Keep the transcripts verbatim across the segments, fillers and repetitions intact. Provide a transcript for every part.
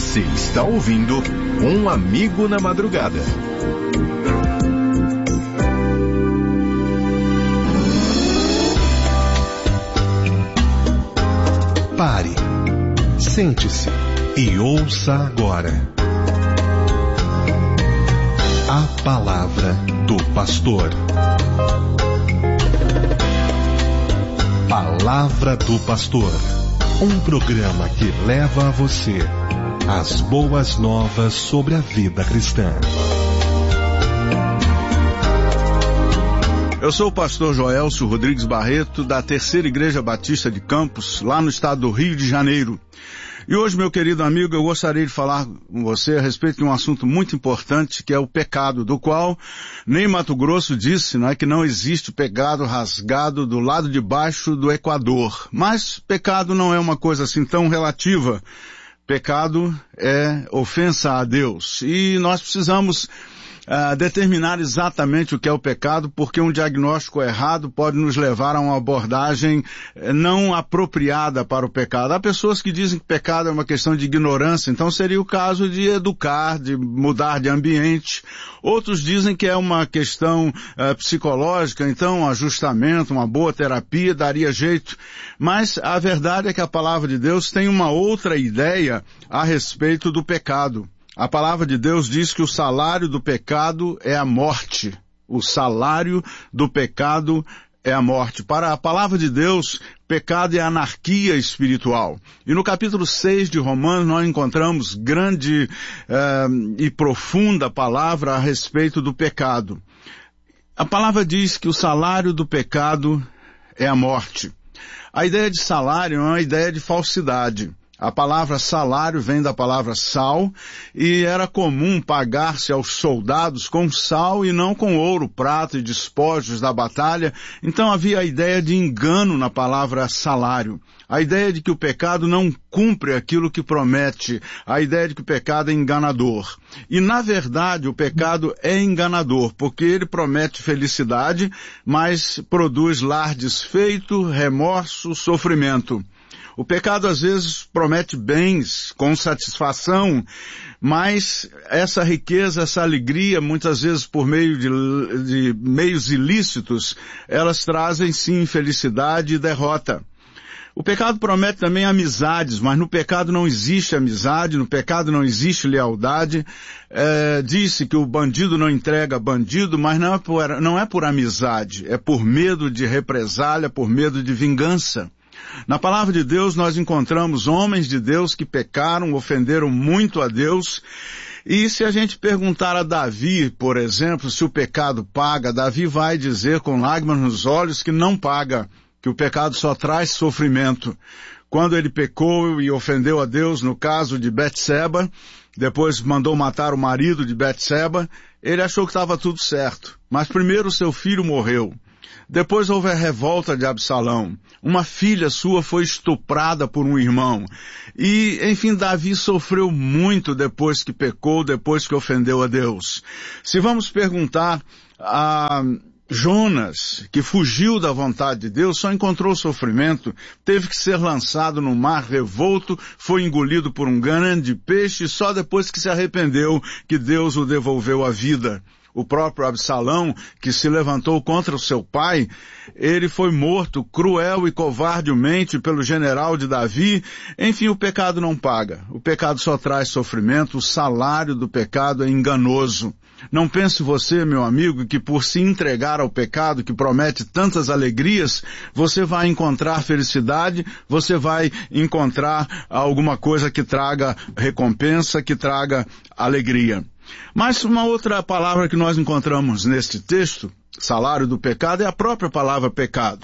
Você está ouvindo Um Amigo na Madrugada. Pare, sente-se e ouça agora a palavra do pastor. Palavra do Pastor, um programa que leva a você as boas novas sobre a vida cristã. Eu sou o pastor Joelcio Rodrigues Barreto, da Terceira Igreja Batista de Campos, lá no estado do Rio de Janeiro. E hoje, meu querido amigo, eu gostaria de falar com você a respeito de um assunto muito importante, que é o pecado, do qual nem Mato Grosso disse, não é, que não existe pecado rasgado do lado de baixo do Equador. Mas pecado não é uma coisa assim tão relativa. Pecado é ofensa a Deus. E nós precisamos Uh, determinar exatamente o que é o pecado, porque um diagnóstico errado pode nos levar a uma abordagem não apropriada para o pecado. Há pessoas que dizem que pecado é uma questão de ignorância, então seria o caso de educar, de mudar de ambiente. Outros dizem que é uma questão uh, psicológica, então um ajustamento, uma boa terapia daria jeito. Mas a verdade é que a palavra de Deus tem uma outra ideia a respeito do pecado. A palavra de Deus diz que o salário do pecado é a morte. O salário do pecado é a morte. Para a palavra de Deus, pecado é anarquia espiritual. E no capítulo seis de Romanos nós encontramos grande eh, e profunda palavra a respeito do pecado. A palavra diz que o salário do pecado é a morte. A ideia de salário é uma ideia de falsidade. A palavra salário vem da palavra sal, e era comum pagar-se aos soldados com sal e não com ouro, prata e despojos da batalha. Então havia a ideia de engano na palavra salário. A ideia de que o pecado não cumpre aquilo que promete. A ideia de que o pecado é enganador. E na verdade o pecado é enganador, porque ele promete felicidade, mas produz lar desfeito, remorso, sofrimento. O pecado às vezes promete bens com satisfação, mas essa riqueza, essa alegria, muitas vezes por meio de, de meios ilícitos, elas trazem sim infelicidade e derrota. O pecado promete também amizades, mas no pecado não existe amizade, no pecado não existe lealdade. É, disse que o bandido não entrega bandido, mas não é, por, não é por amizade, é por medo de represália, por medo de vingança. Na palavra de Deus nós encontramos homens de Deus que pecaram, ofenderam muito a Deus. E se a gente perguntar a Davi, por exemplo, se o pecado paga, Davi vai dizer com lágrimas nos olhos que não paga, que o pecado só traz sofrimento. Quando ele pecou e ofendeu a Deus, no caso de Betseba, depois mandou matar o marido de Betseba, ele achou que estava tudo certo. Mas primeiro seu filho morreu. Depois houve a revolta de Absalão. Uma filha sua foi estuprada por um irmão. E, enfim, Davi sofreu muito depois que pecou, depois que ofendeu a Deus. Se vamos perguntar a Jonas, que fugiu da vontade de Deus, só encontrou sofrimento, teve que ser lançado no mar revolto, foi engolido por um grande peixe, e só depois que se arrependeu que Deus o devolveu à vida. O próprio Absalão, que se levantou contra o seu pai, ele foi morto cruel e covardemente pelo general de Davi. Enfim, o pecado não paga. O pecado só traz sofrimento. O salário do pecado é enganoso. Não pense você, meu amigo, que por se entregar ao pecado que promete tantas alegrias, você vai encontrar felicidade, você vai encontrar alguma coisa que traga recompensa, que traga alegria. Mas uma outra palavra que nós encontramos neste texto, salário do pecado, é a própria palavra pecado.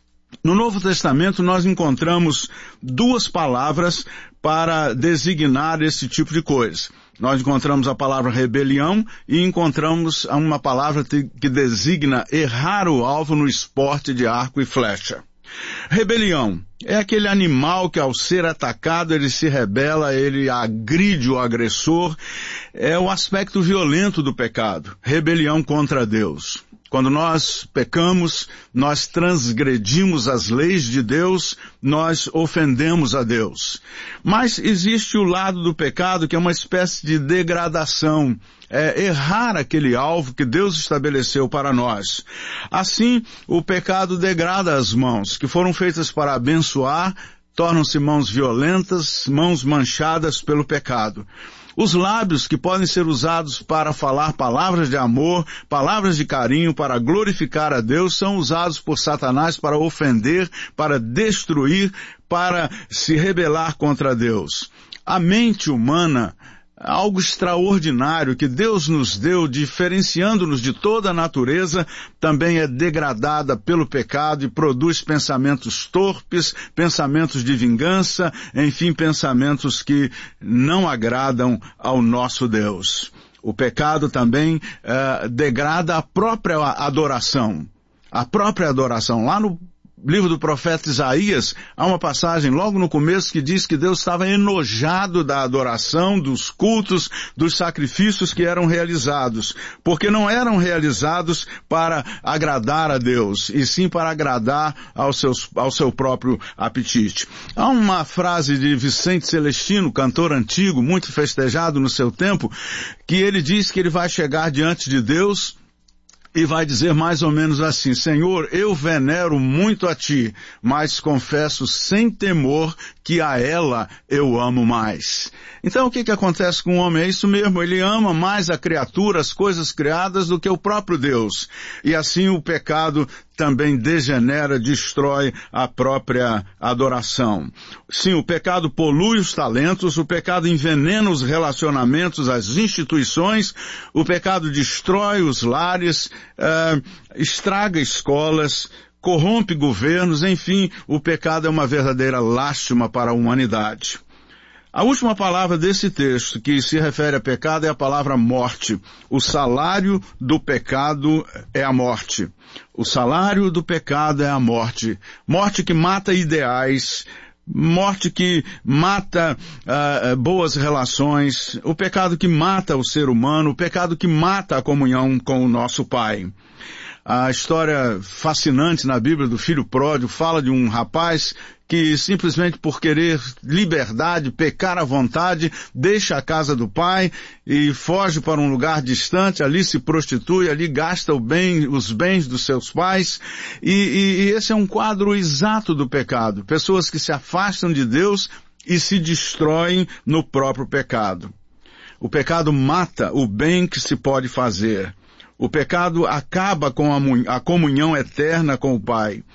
No Novo Testamento nós encontramos duas palavras para designar esse tipo de coisa. Nós encontramos a palavra rebelião e encontramos uma palavra que designa errar o alvo no esporte de arco e flecha. Rebelião é aquele animal que ao ser atacado ele se rebela, ele agride o agressor. É o aspecto violento do pecado, rebelião contra Deus. Quando nós pecamos, nós transgredimos as leis de Deus, nós ofendemos a Deus. Mas existe o lado do pecado que é uma espécie de degradação, é errar aquele alvo que Deus estabeleceu para nós. Assim, o pecado degrada as mãos, que foram feitas para abençoar, tornam-se mãos violentas, mãos manchadas pelo pecado. Os lábios que podem ser usados para falar palavras de amor, palavras de carinho, para glorificar a Deus, são usados por Satanás para ofender, para destruir, para se rebelar contra Deus. A mente humana, algo extraordinário que Deus nos deu, diferenciando-nos de toda a natureza, também é degradada pelo pecado e produz pensamentos torpes, pensamentos de vingança, enfim, pensamentos que não agradam ao nosso Deus. O pecado também uh, degrada a própria adoração. A própria adoração. Lá no livro do profeta Isaías, há uma passagem logo no começo que diz que Deus estava enojado da adoração, dos cultos, dos sacrifícios que eram realizados, porque não eram realizados para agradar a Deus, e sim para agradar aos seus, ao seu próprio apetite. Há uma frase de Vicente Celestino, cantor antigo, muito festejado no seu tempo, que ele diz que ele vai chegar diante de Deus e vai dizer mais ou menos assim: Senhor, eu venero muito a ti, mas confesso sem temor que a ela eu amo mais. Então o que que acontece com o homem? É isso mesmo, ele ama mais a criatura, as coisas criadas, do que o próprio Deus. E assim o pecado também degenera, destrói a própria adoração. Sim, o pecado polui os talentos, o pecado envenena os relacionamentos, as instituições, o pecado destrói os lares, uh, estraga escolas, corrompe governos, enfim, o pecado é uma verdadeira lástima para a humanidade. A última palavra desse texto, que se refere a pecado, é a palavra morte. O salário do pecado é a morte. O salário do pecado é a morte. Morte que mata ideais, morte que mata uh, boas relações, o pecado que mata o ser humano, o pecado que mata a comunhão com o nosso Pai. A história fascinante na Bíblia do filho pródigo fala de um rapaz que simplesmente por querer liberdade, pecar à vontade, deixa a casa do pai e foge para um lugar distante, ali se prostitui, ali gasta o bem, os bens dos seus pais, e, e, e esse é um quadro exato do pecado. Pessoas que se afastam de Deus e se destroem no próprio pecado. O pecado mata o bem que se pode fazer. O pecado acaba com a comunhão eterna com o Pai.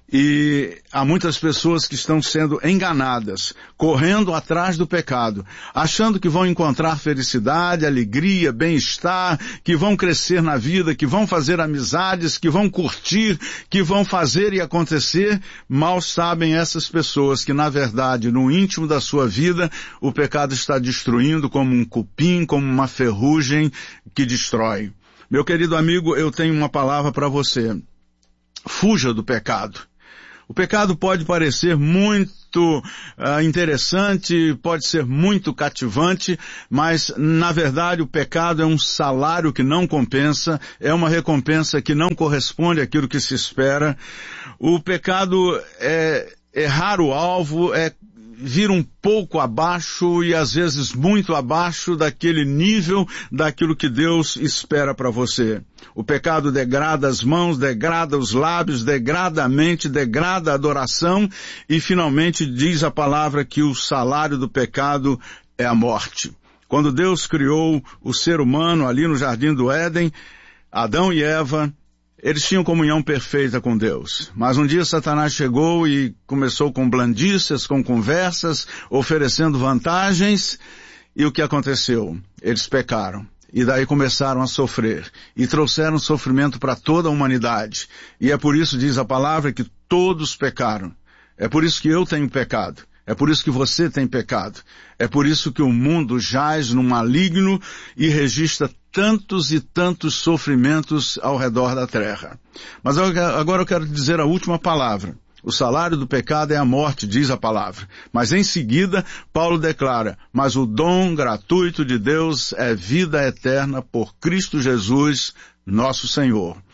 E há muitas pessoas que estão sendo enganadas, correndo atrás do pecado, achando que vão encontrar felicidade, alegria, bem-estar, que vão crescer na vida, que vão fazer amizades, que vão curtir, que vão fazer e acontecer. Mal sabem essas pessoas que, na verdade, no íntimo da sua vida, o pecado está destruindo como um cupim, como uma ferrugem que destrói. Meu querido amigo, eu tenho uma palavra para você. Fuja do pecado. O pecado pode parecer muito uh, interessante, pode ser muito cativante, mas, na verdade, o pecado é um salário que não compensa, é uma recompensa que não corresponde àquilo que se espera. O pecado é errar o alvo, é vir um pouco abaixo e às vezes muito abaixo daquele nível, daquilo que Deus espera para você. O pecado degrada as mãos, degrada os lábios, degrada a mente, degrada a adoração e finalmente diz a palavra que o salário do pecado é a morte. Quando Deus criou o ser humano ali no Jardim do Éden, Adão e Eva, eles tinham comunhão perfeita com Deus. Mas um dia Satanás chegou e começou com blandícias, com conversas, oferecendo vantagens. E o que aconteceu? Eles pecaram. E daí começaram a sofrer. E trouxeram sofrimento para toda a humanidade. E é por isso, diz a palavra, que todos pecaram. É por isso que eu tenho pecado. É por isso que você tem pecado. É por isso que o mundo jaz no maligno e registra tantos e tantos sofrimentos ao redor da terra. Mas agora eu quero dizer a última palavra. O salário do pecado é a morte, diz a palavra. Mas em seguida, Paulo declara, mas o dom gratuito de Deus é vida eterna por Cristo Jesus, nosso Senhor.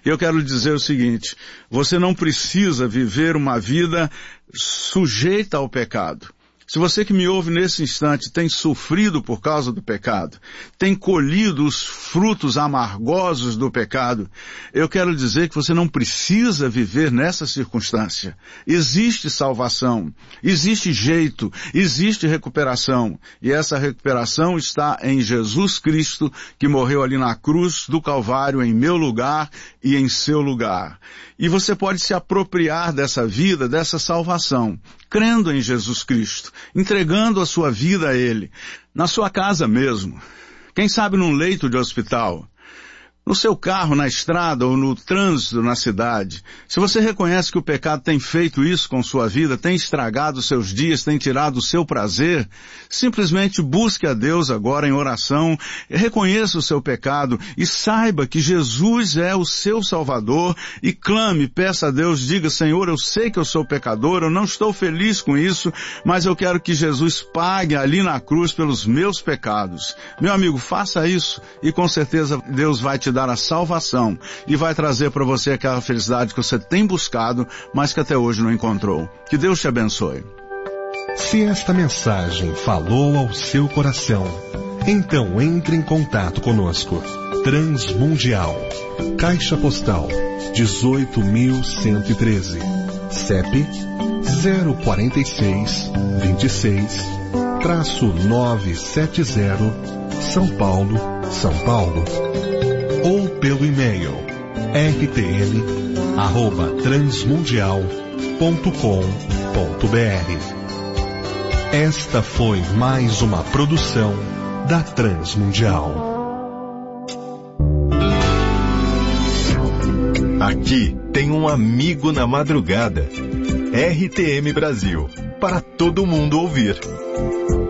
Eu quero dizer o seguinte, você não precisa viver uma vida sujeita ao pecado. Se você que me ouve nesse instante tem sofrido por causa do pecado, tem colhido os frutos amargosos do pecado, eu quero dizer que você não precisa viver nessa circunstância. Existe salvação, existe jeito, existe recuperação. E essa recuperação está em Jesus Cristo, que morreu ali na cruz do Calvário em meu lugar e em seu lugar. E você pode se apropriar dessa vida, dessa salvação, crendo em Jesus Cristo, entregando a sua vida a Ele, na sua casa mesmo, quem sabe num leito de hospital, no seu carro, na estrada ou no trânsito na cidade. Se você reconhece que o pecado tem feito isso com sua vida, tem estragado os seus dias, tem tirado o seu prazer, simplesmente busque a Deus agora em oração, reconheça o seu pecado e saiba que Jesus é o seu Salvador e clame, peça a Deus, diga, Senhor, eu sei que eu sou pecador, eu não estou feliz com isso, mas eu quero que Jesus pague ali na cruz pelos meus pecados. Meu amigo, faça isso e com certeza Deus vai te dar a salvação e vai trazer para você aquela felicidade que você tem buscado, mas que até hoje não encontrou. Que Deus te abençoe. Se esta mensagem falou ao seu coração, então entre em contato conosco. Transmundial, Caixa Postal dezoito mil cento e treze, C E P zero quatro seis, vinte e seis, novecentos e setenta, São Paulo, São Paulo. Ou pelo e-mail r t m arroba transmundial ponto com ponto b r. Esta foi mais uma produção da Transmundial. Aqui tem um amigo na madrugada. R T M Brasil, para todo mundo ouvir.